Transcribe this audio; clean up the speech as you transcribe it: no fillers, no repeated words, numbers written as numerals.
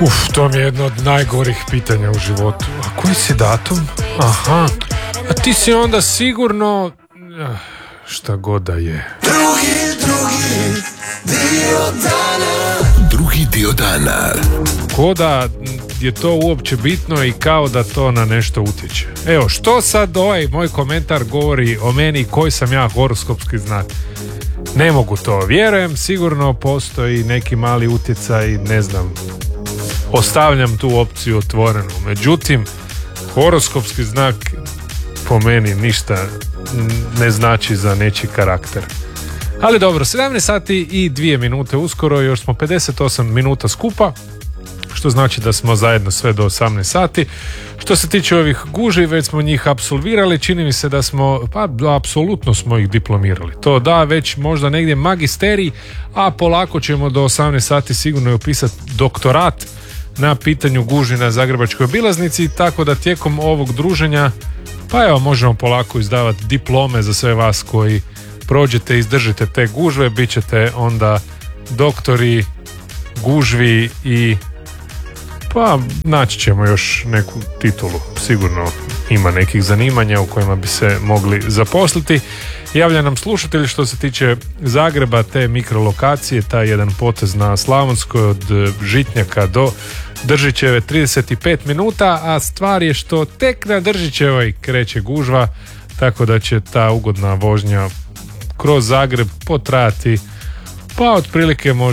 To mi je jedno od najgorih pitanja u životu. A koji si datum? Aha, a ti si onda sigurno... Šta god da je. Drugi dio dana. Ko da je to uopće bitno i kao da to na nešto utječe. Evo, što sad ovaj moj komentar govori o meni, koji sam ja horoskopski znak? Ne mogu to. Vjerujem, sigurno postoji neki mali utjecaj, ne znam. Ostavljam tu opciju otvorenu. Međutim, horoskopski znak po meni ništa ne znači za nečiji karakter. Ali dobro, 17 sati i 2 minute uskoro, još smo 58 minuta skupa, što znači da smo zajedno sve do 18 sati. Što se tiče ovih guži, već smo njih apsolvirali, čini mi se da smo, apsolutno smo ih diplomirali. To da, već možda negdje magisterij, a polako ćemo do 18 sati sigurno upisati doktorat na pitanju gužvi na Zagrebačkoj obilaznici, tako da tijekom ovog druženja, pa evo, možemo polako izdavati diplome za sve vas koji prođete i izdržite te gužve, bit ćete onda doktori gužvi i pa naći ćemo još neku titulu. Sigurno ima nekih zanimanja u kojima bi se mogli zaposliti. Javlja nam slušatelj što se tiče Zagreba, te mikrolokacije, taj jedan potez na Slavonskoj od Žitnjaka do Držićeve 35 minuta, a stvar je što tek na Držićevoj kreće gužva, tako da će ta ugodna vožnja kroz Zagreb potrajati pa otprilike možda